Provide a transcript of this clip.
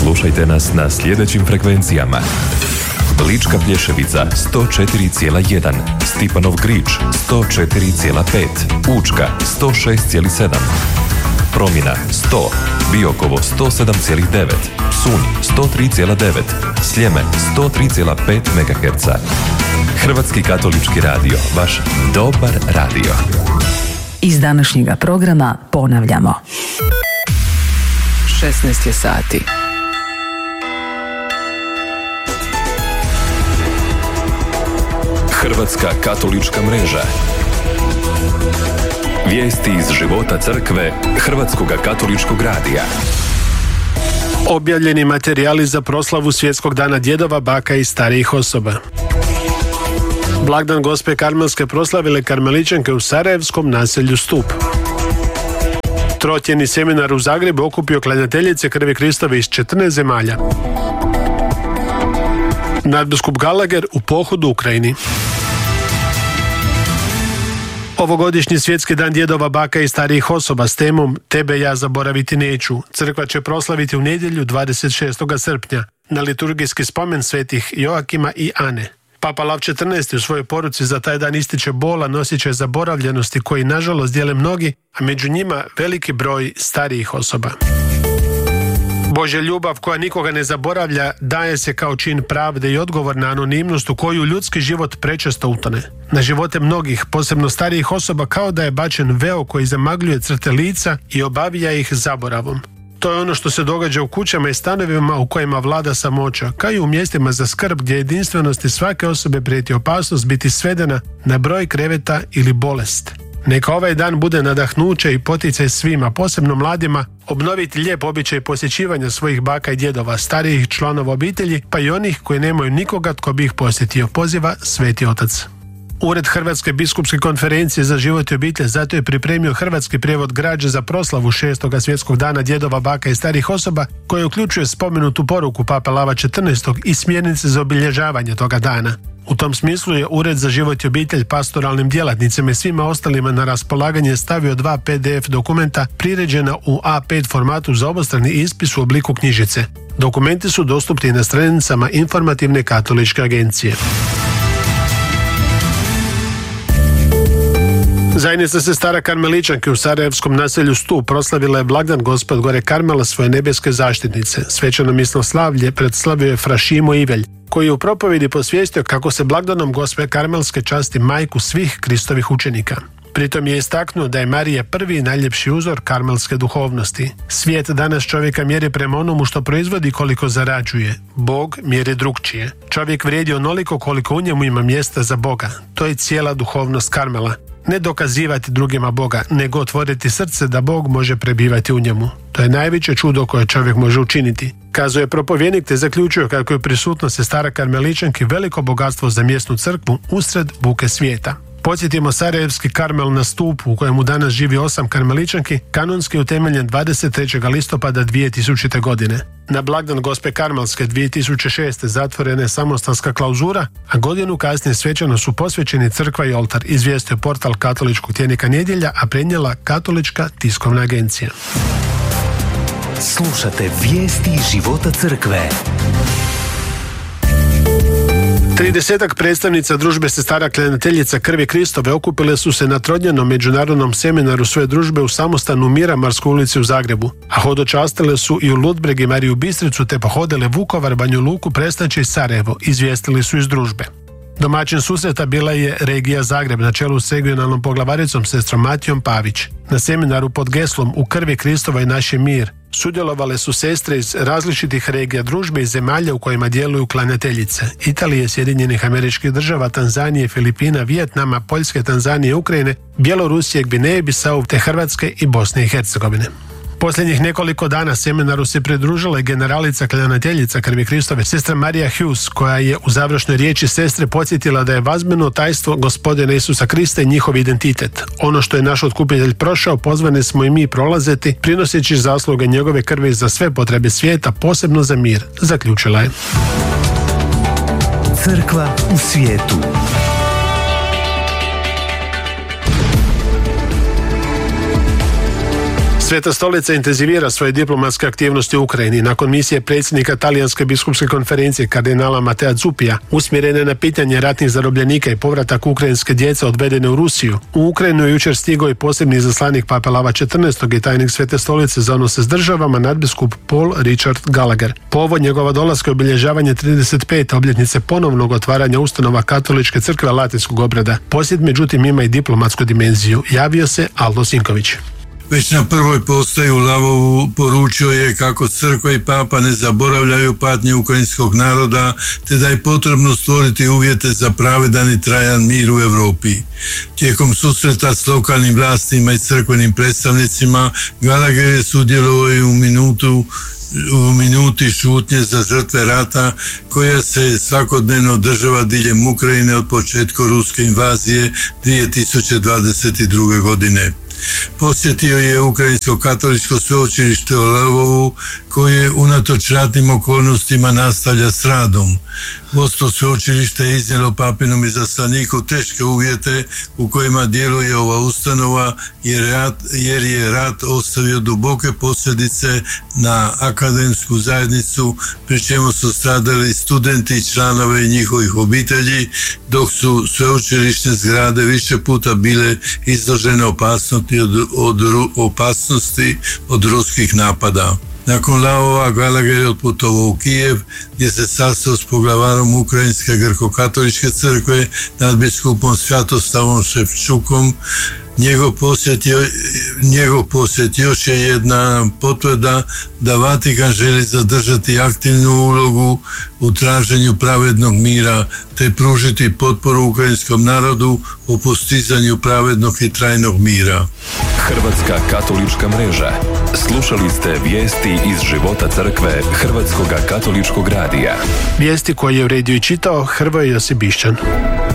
Slušajte nas na sljedećim frekvencijama: Lička Plješevica 104,1, Stipanov Grič 104,5, Učka 106,7, Promina 100, Biokovo 107,9, Psunj 103,9, Sljeme 103,5 MHz. Hrvatski katolički radio, vaš dobar radio. Iz današnjega programa ponavljamo. 16 je sati. Hrvatska katolička mreža. Vijesti iz života crkve Hrvatskoga katoličkog radija. Objavljeni materijali za proslavu Svjetskog dana djedova, baka i starijih osoba. Blagdan Gospe Karmelske proslavile karmeličanke u sarajevskom naselju Stup. Trotjedni seminar u Zagrebu okupio klanjateljice krvi Kristove iz 14 zemalja. Nadbiskup Gallagher u pohodu u Ukrajini. Ovogodišnji Svjetski dan djedova, baka i starijih osoba s temom Tebe ja zaboraviti neću crkva će proslaviti u nedjelju 26. srpnja na liturgijski spomen svetih Joakima i Ane. Papa Lav XIV u svojoj poruci za taj dan ističe bol, osjećaj zaboravljenosti koji nažalost dijele mnogi, a među njima veliki broj starijih osoba. Božja ljubav koja nikoga ne zaboravlja daje se kao čin pravde i odgovor na anonimnost u koju ljudski život prečesto utone. Na živote mnogih, posebno starijih osoba, kao da je bačen veo koji zamagljuje crte lica i obavija ih zaboravom. To je ono što se događa u kućama i stanovima u kojima vlada samoća, kao i u mjestima za skrb gdje jedinstvenosti svake osobe prijeti opasnost biti svedena na broj kreveta ili bolest. Neka ovaj dan bude nadahnuće i poticaj svima, posebno mladima, obnoviti lijep običaj posjećivanja svojih baka i djedova, starijih članova obitelji, pa i onih koji nemaju nikoga tko bi ih posjetio, poziva Sveti Otac. Ured Hrvatske biskupske konferencije za život i obitelj zato je pripremio hrvatski prijevod građe za proslavu 6. Svjetskog dana djedova, baka i starih osoba, koje uključuje spomenutu poruku Pape Lava XIV i smjernice za obilježavanje toga dana. U tom smislu je Ured za život i obitelj pastoralnim djelatnicima i svima ostalima na raspolaganje stavio 2 PDF dokumenta priređena u A5 formatu za obostrani ispis u obliku knjižice. Dokumenti su dostupni na stranicama Informativne katoličke agencije. Zajednica sestara karmeličanke u sarajevskom naselju Stup proslavila je blagdan Gospe od gore Karmela, svoje nebeske zaštitnice. Svečano misnoslavlje predslavio je fra Šimo Ivelj, koji je u propovjedi posvijestio kako se blagdanom Gospe Karmelske časti majku svih Kristovih učenika. Pritom je istaknuo da je Marija prvi i najljepši uzor karmelske duhovnosti. Svijet danas čovjeka mjeri prema onomu što proizvodi koliko zarađuje. Bog mjeri drukčije. Čovjek vrijedi onoliko koliko u njemu ima mjesta za Boga. To je cijela duhovnost Karmela. Ne dokazivati drugima Boga, nego otvoriti srce da Bog može prebivati u njemu. To je najveće čudo koje čovjek može učiniti. Kazao je propovjednik te zaključio kako je prisutnost sestara karmeličanki veliko bogatstvo za mjesnu crkvu usred buke svijeta. Podsjetimo, sarajevski Karmel na Stupu, u kojemu danas živi 8 karmeličanki, kanonski je utemeljen 23. listopada 2000. godine. Na blagdan Gospe Karmelske 2006. zatvorena je samostalska klauzura, a godinu kasnije svečano su posvećeni crkva i oltar, izvijestio portal katoličkog tjednika Nedjelja, a prenijela Katolička tiskovna agencija. Slušate vijesti života crkve. 30 predstavnica družbe sestara klanjateljica krvi Kristove okupile su se na trodnevnom međunarodnom seminaru svoje družbe u samostanu Miramarskoj ulici u Zagrebu, a hodočastile su i u Ludbreg i Mariju Bistricu te pohodile Vukovar, Banju Luku, Prestače i Sarajevo, izvijestili su iz družbe. Domaćin susreta bila je regija Zagreb na čelu s regionalnom poglavaricom sestrom Matijom Pavić. Na seminaru pod geslom U krvi Kristova i naš je mir sudjelovale su sestre iz različitih regija družbe i zemalja u kojima djeluju klanjateljice: Italije, Sjedinjenih Američkih Država, Tanzanije, Filipina, Vijetnama, Poljske, Tanzanije, Ukrajine, Bjelorusije, Gvineje, Bisau te Hrvatske i Bosne i Hercegovine. Posljednjih nekoliko dana seminaru se pridružila i generalica klanjateljica krvi Kristove, sestra Marija Hughes, koja je u završnoj riječi sestre podsjetila da je vazbeno tajstvo Gospodina Isusa Krista i njihov identitet. Ono što je naš otkupitelj prošao, pozvani smo i mi prolaziti, prinoseći zasluge njegove krvi za sve potrebe svijeta, posebno za mir, zaključila je. Crkva u svijetu. Sveta stolica intenzivira svoje diplomatske aktivnosti u Ukrajini nakon misije predsjednika Talijanske biskupske konferencije kardinala Matea Zupija usmjerene na pitanje ratnih zarobljenika i povratak ukrajinske djece odvedene u Rusiju. U Ukrajinu je jučer stigao i posebni izaslanik Pape Lava XIV i tajnik Svete stolice za odnose s državama nadbiskup Paul Richard Gallagher. Povod njegova dolaska je obilježavanje 35. obljetnice ponovnog otvaranja ustanova Katoličke crkve latinskog obreda. Posjet međutim ima i diplomatsku dimenziju. Javio se Aldo Sinković. Već na prvoj postaji u Lavovu poručio je kako crkva i papa ne zaboravljaju patnje ukrajinskog naroda, te da je potrebno stvoriti uvjete za pravedan i trajan mir u Europi. Tijekom susreta s lokalnim vlastima i crkvenim predstavnicima, Gallagher je sudjelovao i u minuti šutnje za žrtve rata koja se svakodnevno održava diljem Ukrajine od početka ruske invazije 2022. godine. Posjetio je Ukrajinsko katoličko sveučilište u Lvovu koje unatoč ratnim okolnostima nastavlja s radom. Vodstvo sveučilišta je iznijelo papinom izaslaniku teške uvjete u kojima djeluje ova ustanova jer je rat ostavio duboke posljedice na akademsku zajednicu, pri čemu su stradali studenti i članove njihovih obitelji, dok su sveučilišne zgrade više puta bile izložene opasnosti od ruskih napada. Nakon Lavova Gallagher je otputovao u Kijev gdje se sastao s poglavarom Ukrajinske grko-katoličke crkve nadbiskupom Svjatoslavom Ševčukom. Njegov posjet još je jedna potvrda da Vatikan želi zadržati aktivnu ulogu u traženju pravednog mira te pružiti potporu ukrajinskom narodu u postizanju pravednog i trajnog mira. Hrvatska katolička mreža. Slušali ste vijesti iz života crkve Hrvatskoga katoličkog radija. Vijesti koje je uredio i čitao Hrvoje Josibišćan.